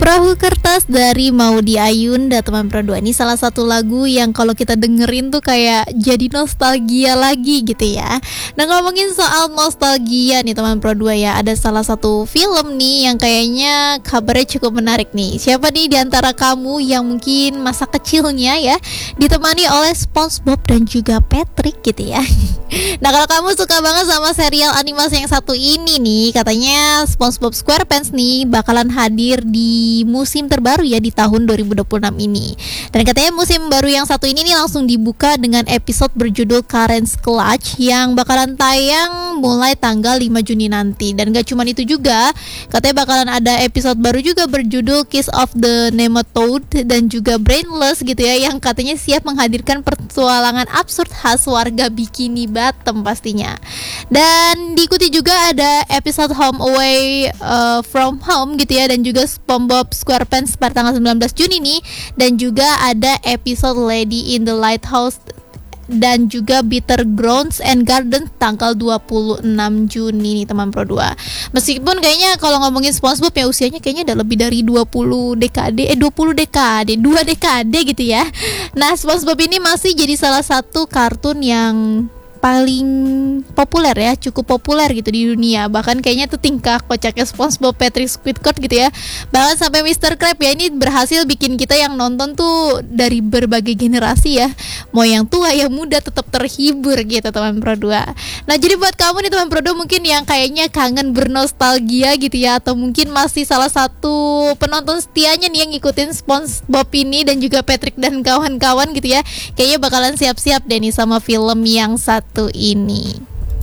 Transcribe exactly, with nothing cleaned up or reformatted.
Perahu Kertas dari Maudy Ayunda, teman Pro dua. Ini salah satu lagu yang kalau kita dengerin tuh kayak jadi nostalgia lagi gitu ya. Nah, ngomongin soal nostalgia nih teman Pro dua ya, ada salah satu film nih yang kayaknya kabarnya cukup menarik nih. Siapa nih di antara kamu yang mungkin masa kecilnya ya ditemani oleh SpongeBob dan juga Patrick gitu ya. Nah, kalau kamu suka banget sama serial animasi yang satu ini nih, katanya SpongeBob SquarePants nih bakalan hadir di musim terbaru ya di tahun dua ribu dua puluh enam ini. Dan katanya musim baru yang satu ini nih langsung dibuka dengan episode berjudul Karen's Clutch yang bakalan tayang mulai tanggal lima Juni nanti. Dan gak cuma itu juga, katanya bakalan ada episode baru juga berjudul Kiss of the Nematode dan juga Brainless gitu ya, yang katanya siap menghadirkan petualangan absurd khas warga Bikini Bottom pastinya. Dan diikuti juga ada episode Home Away uh, from Home gitu ya, dan juga SpongeBob SquarePants pada tanggal sembilan belas Juni nih, dan juga ada episode Lady in the Lighthouse dan juga Bitter Grounds and Gardens tanggal dua puluh enam Juni nih teman Pro dua. Meskipun kayaknya kalau ngomongin SpongeBob ya usianya kayaknya udah lebih dari dua puluh dekade, eh dua puluh dekade, dua dekade gitu ya. Nah, SpongeBob ini masih jadi salah satu kartun yang paling populer ya, cukup populer gitu di dunia. Bahkan kayaknya tuh tingkah kocaknya SpongeBob, Patrick, Squidward gitu ya, bahkan sampai mister Krabs ya, ini berhasil bikin kita yang nonton tuh dari berbagai generasi ya, mau yang tua yang muda tetap terhibur gitu teman Pro dua. Nah, jadi buat kamu nih teman Pro dua mungkin yang kayaknya kangen bernostalgia gitu ya, atau mungkin masih salah satu penonton setianya nih yang ngikutin SpongeBob ini dan juga Patrick dan kawan-kawan gitu ya, kayaknya bakalan siap-siap deh nih sama film yang satu ini.